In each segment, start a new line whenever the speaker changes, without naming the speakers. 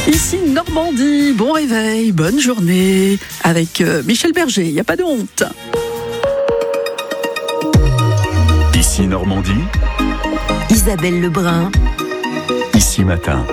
Ici Normandie, bon réveil, bonne journée avec Michel Berger, il n'y a pas de honte.
Ici Normandie,
Isabelle Lebrun.
Ici Matin.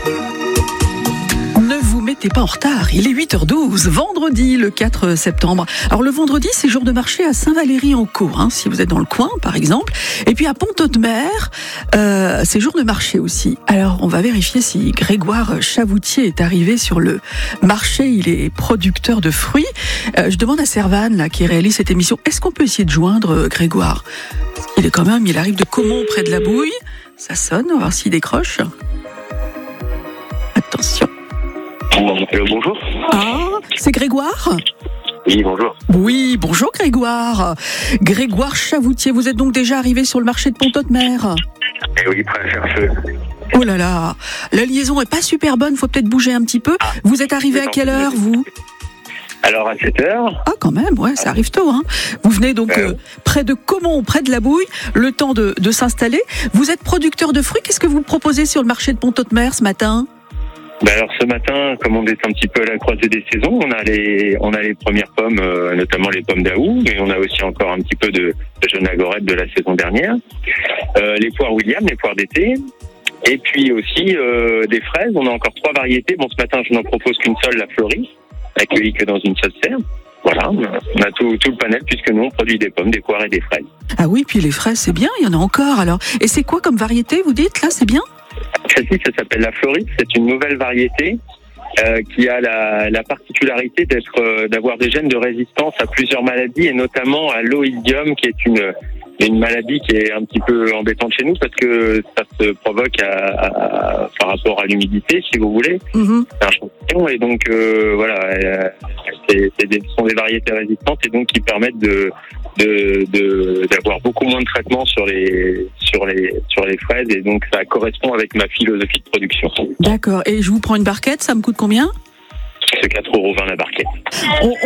Ne vous mettez pas en retard, il est 8h12, vendredi le 4 septembre. Alors le vendredi, c'est jour de marché à Saint-Valery-en-Caux, si vous êtes dans le coin par exemple. Et puis à Pont-Audemer, c'est jour de marché aussi. Alors on va vérifier si Grégoire Chavoutier est arrivé sur le marché. Il est producteur de fruits. Je demande à Servane, là, qui réalise cette émission, est-ce qu'on peut essayer de joindre Grégoire ? Il arrive de Caumont près de la Bouille. Ça sonne, on va voir s'il décroche. Attention.
Bonjour.
Ah, c'est Grégoire ?
Oui, bonjour.
Oui, bonjour Grégoire. Grégoire Chavoutier, vous êtes donc déjà arrivé sur le marché de Pont-Audemer ?
Eh oui, prêt à faire feu.
Oh là là, la liaison est pas super bonne, faut peut-être bouger un petit peu. Vous êtes arrivé à quelle heure, vous ?
Alors à 7h.
Ah quand même, ouais, ça arrive tôt. Vous venez donc près de Caumont, près de la Bouille, le temps de s'installer. Vous êtes producteur de fruits, qu'est-ce que vous proposez sur le marché de Pont-Audemer ce matin ?
Alors ce matin, comme on est un petit peu à la croisée des saisons, on a les premières pommes, notamment les pommes d'Aou, mais on a aussi encore un petit peu de jeunes agorètes de la saison dernière. Les poires William, les poires d'été. Et puis aussi des fraises, on a encore 3 variétés. Bon, ce matin, je n'en propose qu'une seule, la Fleurie, accueillie que dans une seule serre. Voilà, on a tout le panel puisque nous, on produit des pommes, des poires et des fraises.
Ah oui, puis les fraises, c'est bien, il y en a encore alors. Et c'est quoi comme variété, vous dites, là, c'est bien ?
Celle-ci, ça s'appelle la Floride. C'est une nouvelle variété qui a la particularité d'avoir des gènes de résistance à plusieurs maladies et notamment à l'oïdium, qui est une maladie qui est un petit peu embêtante chez nous parce que ça se provoque par rapport à l'humidité, si vous voulez.
Mm-hmm.
C'est un champignon et donc voilà, ce sont des variétés résistantes et donc qui permettent d'avoir beaucoup moins de traitement sur les fraises et donc ça correspond avec ma philosophie de production.
D'accord. Et je vous prends une barquette, ça me coûte combien ?
C'est 4,20 € la barquette.